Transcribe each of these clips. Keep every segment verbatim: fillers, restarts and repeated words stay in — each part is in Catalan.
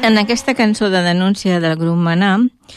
En aquesta cançó de denúncia del grup Manà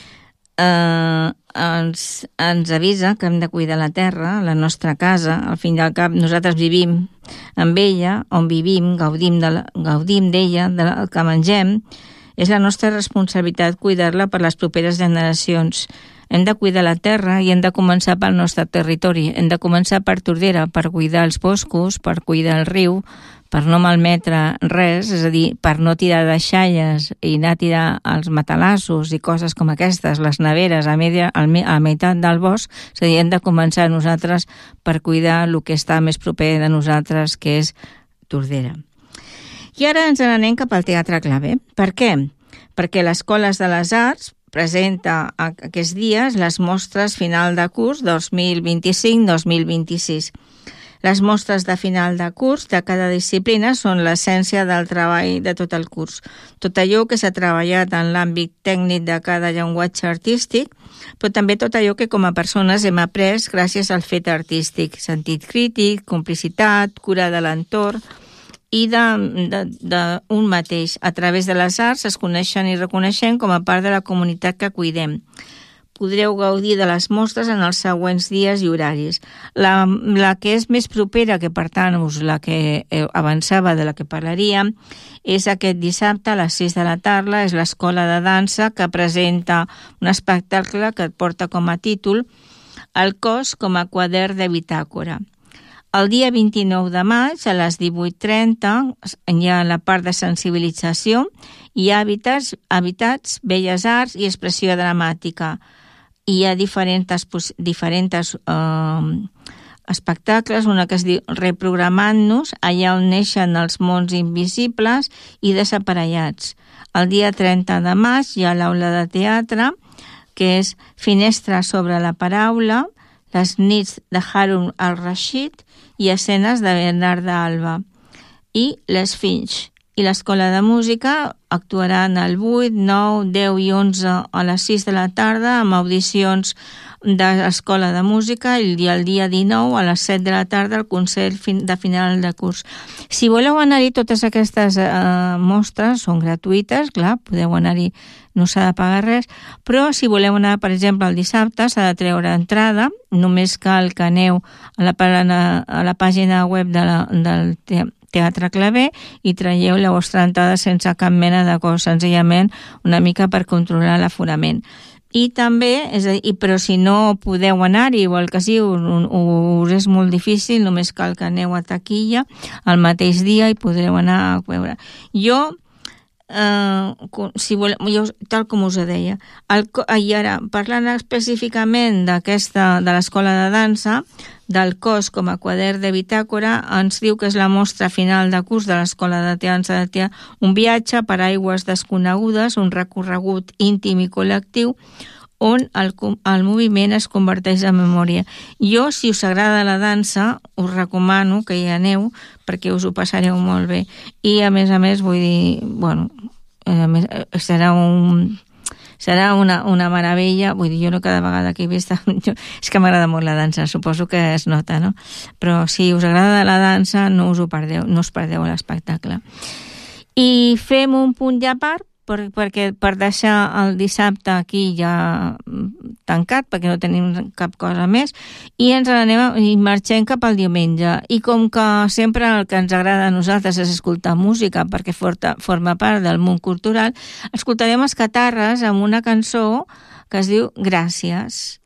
eh, ens, ens avisa que hem de cuidar la terra, la nostra casa. Al fin i al cap nosaltres vivim amb ella, on vivim, gaudim de la, gaudim d'ella, del que mengem. És la nostra responsabilitat cuidar-la per les properes generacions. Hem de cuidar la terra i hem de començar pel nostre territori. Hem de començar per Tordera, per cuidar els boscos, per cuidar el riu, per no malmetre res, és a dir, per no tirar deixalles i anar a tirar els matalassos i coses com aquestes, les neveres a, media, a la meitat del bosc. És a dir, hem de començar nosaltres per cuidar el que està més proper de nosaltres, que és Tordera. I ara ens n'anem cap al Teatre Clavé. Per què? Perquè l'Escoles de les Arts presenta aquests dies les mostres final de curs dos mil vint-i-cinc dos mil vint-i-sis. Les mostres de final de curs de cada disciplina són l'essència del treball de tot el curs. Tot allò que s'ha treballat en l'àmbit tècnic de cada llenguatge artístic, però també tot allò que com a persones hem après gràcies al fet artístic, sentit crític, complicitat, cura de l'entorn i d'un mateix. A través de les arts es coneixen i reconeixen com a part de la comunitat que cuidem. Podreu gaudir de les mostres en els següents dies i horaris. La, la que és més propera, que per tant us la que avançava de la que parlaríem, és aquest dissabte a les sis de la tarda, és l'Escola de Dansa, que presenta un espectacle que porta com a títol El cos com a quadern de bitàcora. El dia vint-i-nou de maig, a les divuit trenta, hi ha la part de sensibilització, hi ha habitats, habitats, belles arts i expressió dramàtica. Hi ha diferents, diferents eh, espectacles, una que es diu Reprogramant-nos, allà on neixen els mons invisibles i desaparellats. El dia trenta de maig hi ha l'aula de teatre, que és Finestra sobre la paraula, les nits de Harun al-Rashid i escenes de Bernarda Alba. I les Finch. I l'Escola de Música actuaran el vuit, nou, deu i onze a les sis de la tarda amb audicions de l'Escola de Música i el dia dinou a les set de la tarda el concert de final de curs. Si voleu anar-hi, totes aquestes eh, mostres són gratuïtes, clar, podeu anar-hi, no s'ha de pagar res, però si voleu anar, per exemple, el dissabte s'ha de treure entrada, només cal que aneu a la, a la pàgina web de la, del teatre Teatre Clavé i traieu la vostra entrada sense cap mena de cosa, senzillament una mica per controlar l'aforament. I també, és a dir, però si no podeu anar-hi o el que sigui, us és molt difícil, només cal que aneu a taquilla el mateix dia i podreu anar a veure. Jo, eh, si voleu, jo tal com us deia, el, i ara, parlant específicament d'aquesta, de l'Escola de Dansa, del cos com a quadern de bitàcora, ens diu que és la mostra final de curs de l'Escola de Dansa de Teatre, un viatge per aigües desconegudes, un recorregut íntim i col·lectiu, on el, el moviment es converteix en memòria. Jo, si us agrada la dansa, us recomano que hi aneu, perquè us ho passareu molt bé. I, a més a més, vull dir, bueno, a més, serà un... serà una, una meravella, vull dir, jo no cada vegada que he vist, jo, és que m'agrada molt la dansa, suposo que es nota, no? Però si us agrada la dansa, no us ho perdeu, no us perdeu l'espectacle. I fem un punt ja a part, per, perquè per deixar el dissabte aquí ja tancat, perquè no tenim cap cosa més, i ens anem i marxem cap al diumenge. I com que sempre el que ens agrada a nosaltres és escoltar música, perquè forta, forma part del món cultural, escoltarem els Catarres amb una cançó que es diu Gràcies.